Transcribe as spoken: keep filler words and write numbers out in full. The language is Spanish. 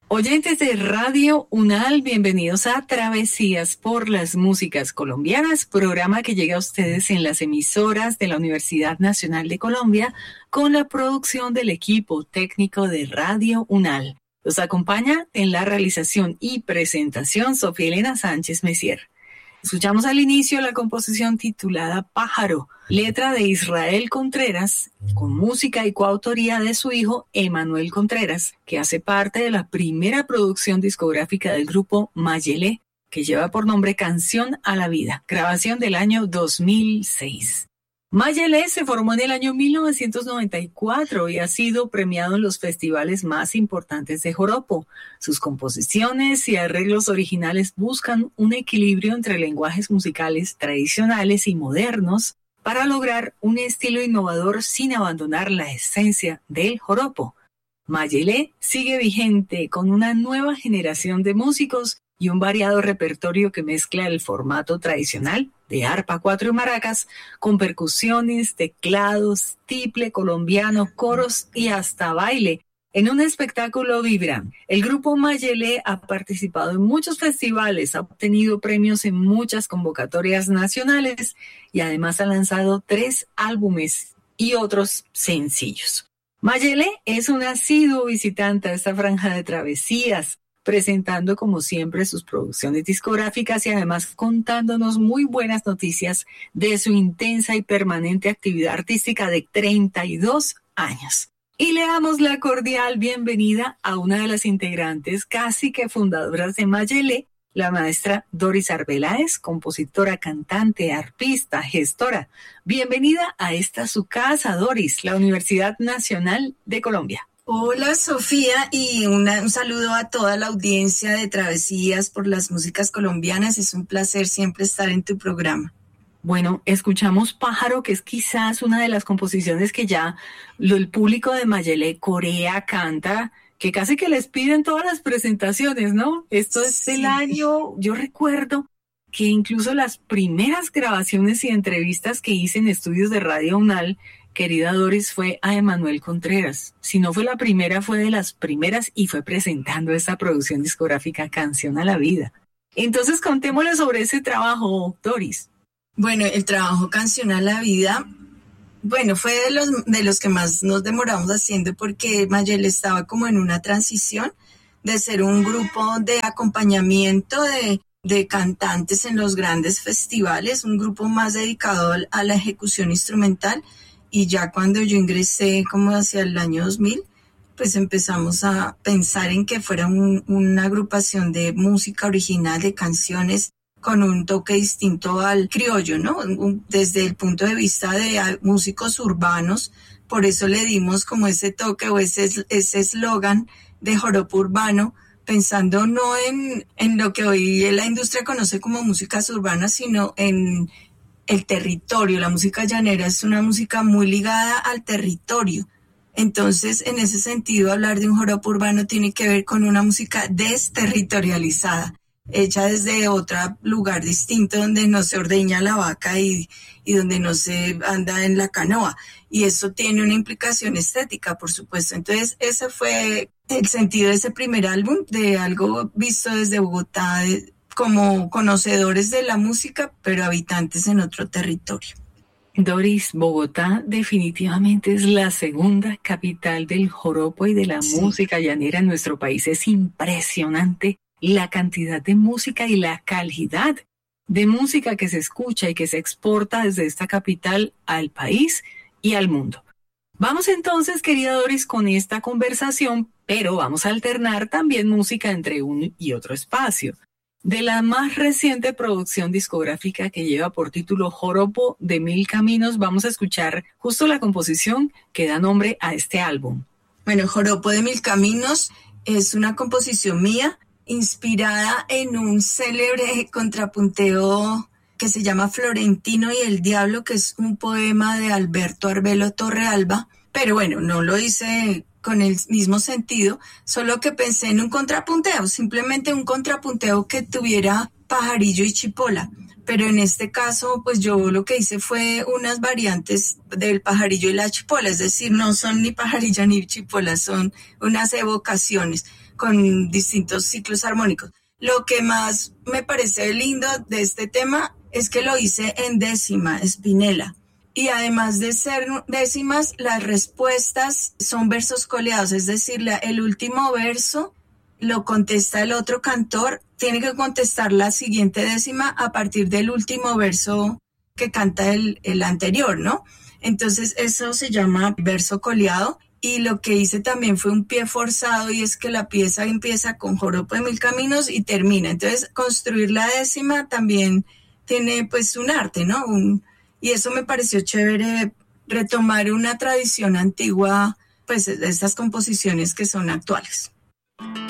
Oyentes de Radio UNAL, bienvenidos a Travesías por las Músicas Colombianas, programa que llega a ustedes en las emisoras de la Universidad Nacional de Colombia con la producción del equipo técnico de Radio UNAL. Los acompaña en la realización y presentación Sofía Elena Sánchez Messier. Escuchamos al inicio la composición titulada Pájaro, letra de Israel Contreras, con música y coautoría de su hijo Emanuel Contreras, que hace parte de la primera producción discográfica del grupo Mayele, que lleva por nombre Canción a la Vida, grabación del año dos mil seis. Mayele se formó en el año mil novecientos noventa y cuatro y ha sido premiado en los festivales más importantes de joropo. Sus composiciones y arreglos originales buscan un equilibrio entre lenguajes musicales tradicionales y modernos para lograr un estilo innovador sin abandonar la esencia del joropo. Mayele sigue vigente con una nueva generación de músicos y un variado repertorio que mezcla el formato tradicional de arpa, cuatro y maracas con percusiones, teclados, tiple colombiano, coros y hasta baile en un espectáculo vibrante. El grupo Mayele ha participado en muchos festivales, ha obtenido premios en muchas convocatorias nacionales y además ha lanzado tres álbumes y otros sencillos. Mayele es un asiduo visitante a esta franja de travesías, presentando como siempre sus producciones discográficas y además contándonos muy buenas noticias de su intensa y permanente actividad artística de treinta y dos años. Y le damos la cordial bienvenida a una de las integrantes casi que fundadoras de Mayele, la maestra Doris Arbeláez, compositora, cantante, arpista, gestora. Bienvenida a esta su casa, Doris, la Universidad Nacional de Colombia. Hola Sofía y una, un saludo a toda la audiencia de Travesías por las Músicas Colombianas. Es un placer siempre estar en tu programa. Bueno, escuchamos Pájaro, que es quizás una de las composiciones que ya lo, el público de Mayele corea, canta, que casi que les piden todas las presentaciones, ¿no? Esto es Sí. del año, yo recuerdo que incluso las primeras grabaciones y entrevistas que hice en estudios de Radio UNAL, querida Doris, fue a Emanuel Contreras. Si no fue la primera, fue de las primeras y fue presentando esta producción discográfica Canción a la Vida. Entonces, contémosle sobre ese trabajo, Doris. Bueno, el trabajo Canción a la Vida, bueno, fue de los, de los que más nos demoramos haciendo porque Mayele estaba como en una transición de ser un grupo de acompañamiento de, de cantantes en los grandes festivales, un grupo más dedicado a la ejecución instrumental. Y ya cuando yo ingresé como hacia el año dos mil, pues empezamos a pensar en que fuera un, una agrupación de música original, de canciones con un toque distinto al criollo, ¿no? Desde el punto de vista de músicos urbanos, por eso le dimos como ese toque o ese ese eslogan de joropo urbano, pensando no en, en lo que hoy la industria conoce como músicas urbanas, sino en el territorio. La música llanera es una música muy ligada al territorio. Entonces, en ese sentido, hablar de un joropo urbano tiene que ver con una música desterritorializada, hecha desde otro lugar distinto, donde no se ordeña la vaca y, y donde no se anda en la canoa. Y eso tiene una implicación estética, por supuesto. Entonces, ese fue el sentido de ese primer álbum, de algo visto desde Bogotá, de, como conocedores de la música, pero habitantes en otro territorio. Doris, Bogotá definitivamente es la segunda capital del joropo y de la sí. música llanera en nuestro país. Es impresionante la cantidad de música y la calidad de música que se escucha y que se exporta desde esta capital al país y al mundo. Vamos entonces, querida Doris, con esta conversación, pero vamos a alternar también música entre uno y otro espacio. De la más reciente producción discográfica que lleva por título Joropo de Mil Caminos, vamos a escuchar justo la composición que da nombre a este álbum. Bueno, Joropo de Mil Caminos es una composición mía inspirada en un célebre contrapunteo que se llama Florentino y el Diablo, que es un poema de Alberto Arbelo Torrealba, pero bueno, no lo hice con el mismo sentido, solo que pensé en un contrapunteo, simplemente un contrapunteo que tuviera pajarillo y chipola. Pero en este caso, pues yo lo que hice fue unas variantes del pajarillo y la chipola, es decir, no son ni pajarillo ni chipola, son unas evocaciones. con distintos ciclos armónicos. Lo que más me parece lindo de este tema es que lo hice en décima, Spinella. Y además de ser décimas, las respuestas son versos coleados, es decir, la, el último verso lo contesta el otro cantor, tiene que contestar la siguiente décima a partir del último verso que canta el, el anterior, ¿no? Entonces eso se llama verso coleado. Y lo que hice también fue un pie forzado, y es que la pieza empieza con Joropo de Mil Caminos y termina. Entonces construir la décima también tiene pues un arte, ¿no? Un, y eso me pareció chévere, retomar una tradición antigua, pues de estas composiciones que son actuales.